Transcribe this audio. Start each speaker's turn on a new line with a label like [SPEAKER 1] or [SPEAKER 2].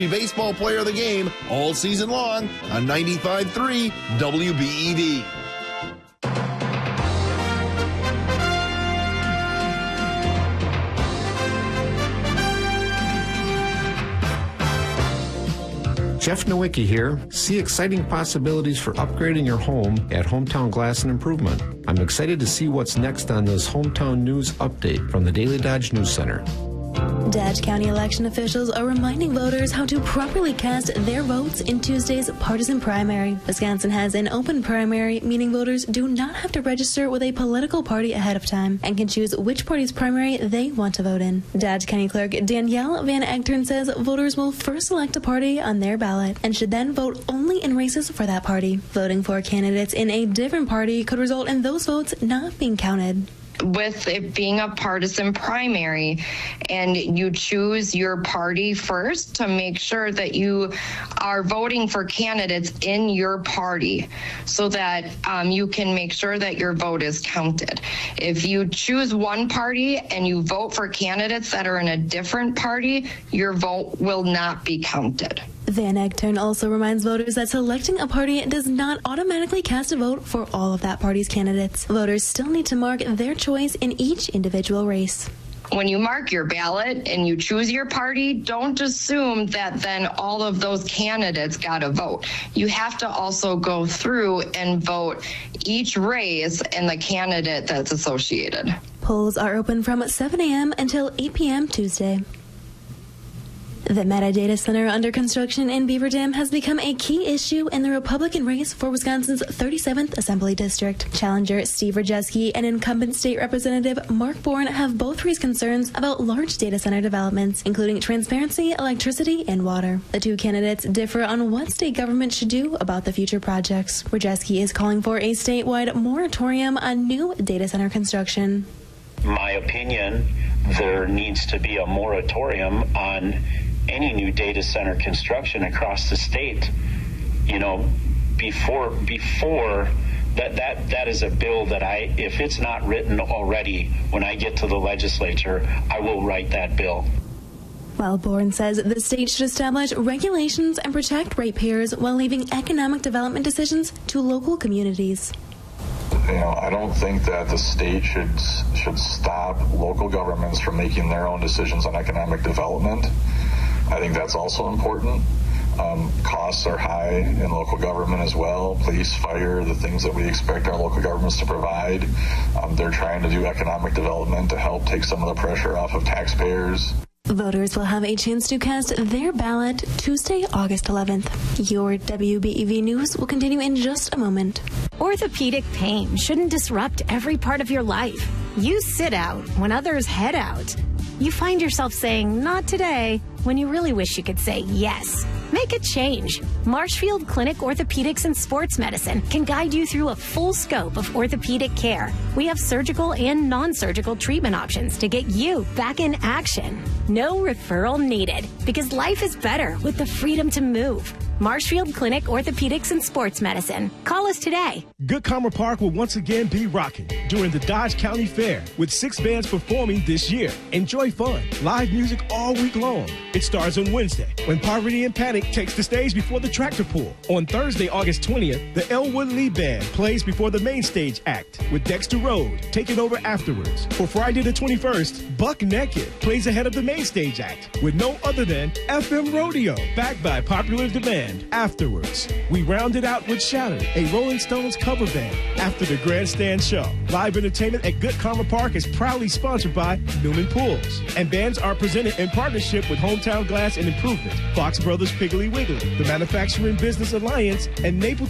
[SPEAKER 1] Baseball player of the game all season long on 95.3 WBEV.
[SPEAKER 2] Jeff Nowicki here. See exciting possibilities for upgrading your home at Hometown Glass and Improvement. I'm excited to see what's next on this Hometown News update from the Daily Dodge News Center.
[SPEAKER 3] Dodge County election officials are reminding voters how to properly cast their votes in Tuesday's partisan primary. Wisconsin has an open primary, meaning voters do not have to register with a political party ahead of time and can choose which party's primary they want to vote in. Dodge County Clerk Danielle Van Echtern says voters will first select a party on their ballot and should then vote only in races for that party. Voting for candidates in a different party could result in those votes not being counted.
[SPEAKER 4] With it being a partisan primary and you choose your party first, to make sure that you are voting for candidates in your party so that you can make sure that your vote is counted. If you choose one party and you vote for candidates that are in a different party, your vote will not be counted.
[SPEAKER 3] Van Echtern also reminds voters that selecting a party does not automatically cast a vote for all of that party's candidates. Voters still need to mark their choice in each individual race.
[SPEAKER 4] When you mark your ballot and you choose your party, don't assume that then all of those candidates got a vote. You have to also go through and vote each race and the candidate that's associated.
[SPEAKER 3] Polls are open from 7 a.m. until 8 p.m. Tuesday. The Meta Data Center under construction in Beaver Dam has become a key issue in the Republican race for Wisconsin's 37th Assembly District. Challenger Steve Rajewski and incumbent state representative Mark Bourne have both raised concerns about large data center developments, including transparency, electricity, and water. The two candidates differ on what state government should do about the future projects. Rajewski is calling for a statewide moratorium on new data center construction.
[SPEAKER 5] My opinion, there needs to be a moratorium on any new data center construction across the state. You know, before that is a bill that if it's not written already, when I get to the legislature, I will write that bill.
[SPEAKER 3] While Bourne says the state should establish regulations and protect ratepayers while leaving economic development decisions to local communities.
[SPEAKER 6] You know, I don't think that the state should stop local governments from making their own decisions on economic development. I think that's also important. Costs are high in local government as well. Police, fire, the things that we expect our local governments to provide. They're trying to do economic development to help take some of the pressure off of taxpayers.
[SPEAKER 3] Voters will have a chance to cast their ballot Tuesday, August 11th. Your WBEV News will continue in just a moment.
[SPEAKER 7] Orthopedic pain shouldn't disrupt every part of your life. You sit out when others head out. You find yourself saying, "Not today," when you really wish you could say yes. Make a change. Marshfield Clinic Orthopedics and Sports Medicine can guide you through a full scope of orthopedic care. We have surgical and non-surgical treatment options to get you back in action. No referral needed, because life is better with the freedom to move. Marshfield Clinic Orthopedics and Sports Medicine. Call us today.
[SPEAKER 8] Good Karma Park will once again be rocking during the Dodge County Fair with 6 bands performing this year. Enjoy fun, live music all week long. It starts on Wednesday when Poverty and Panic takes the stage before the tractor pull. On Thursday, August 20th, the Elwood Lee Band plays before the main stage act with Dexter Road taking over afterwards. For Friday the 21st, Buck Naked plays ahead of the main stage act with no other than FM Rodeo, backed by popular demand. Afterwards, we rounded out with Shattered, a Rolling Stones cover band, after the grandstand show. Live entertainment at Good Karma Park is proudly sponsored by Newman Pools, and bands are presented in partnership with Hometown Glass and Improvement, Fox Brothers Piggly Wiggly, the Manufacturing Business Alliance, and Napleton